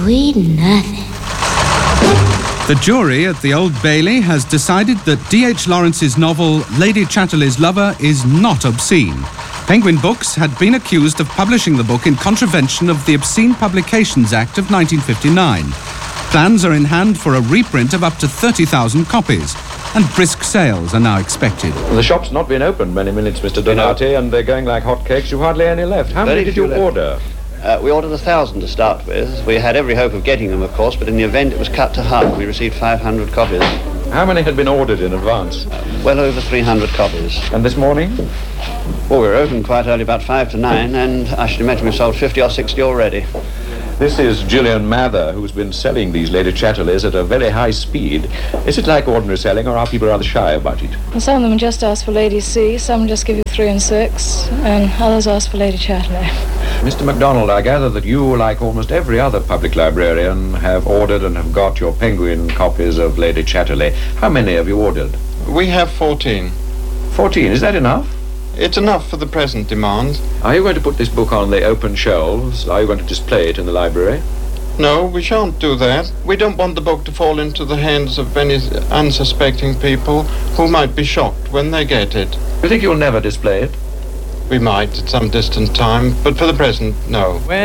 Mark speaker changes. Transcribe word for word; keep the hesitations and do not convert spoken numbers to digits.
Speaker 1: Sweet nothing.
Speaker 2: The jury at the Old Bailey has decided that D H Lawrence's novel Lady Chatterley's Lover is not obscene. Penguin Books had been accused of publishing the book in contravention of the Obscene Publications Act of nineteen fifty-nine. Plans are in hand for a reprint of up to thirty thousand copies, and brisk sales are now expected.
Speaker 3: The shop's not been opened many minutes, Mister Donati, and they're going like hotcakes. You've hardly any left. How
Speaker 4: Very
Speaker 3: many did you
Speaker 4: few left.
Speaker 3: order?
Speaker 4: Uh, we ordered a thousand to start with. We had every hope of getting them, of course, but in the event it was cut to half. We received five hundred copies.
Speaker 3: How many had been ordered in advance?
Speaker 4: Uh, well over three hundred copies.
Speaker 3: And this morning?
Speaker 4: Well, we were open quite early, about five to nine, and I should imagine we've sold fifty or sixty already.
Speaker 3: This is Gillian Mather, who's been selling these Lady Chatterleys at a very high speed. Is it like ordinary selling, or are people rather shy about it?
Speaker 5: Well, some of them just ask for Lady C, some just give you three and six, and others ask for Lady Chatterley.
Speaker 3: Mister MacDonald, I gather that you, like almost every other public librarian, have ordered and have got your Penguin copies of Lady Chatterley. How many have you ordered?
Speaker 6: We have fourteen.
Speaker 3: Fourteen, is that enough?
Speaker 6: It's enough for the present demand.
Speaker 3: Are you going to put this book on the open shelves? Are you going to display it in the library?
Speaker 6: No, we shan't do that. We don't want the book to fall into the hands of any unsuspecting people who might be shocked when they get it.
Speaker 3: You think you'll never display it?
Speaker 6: We might at some distant time, but for the present, no.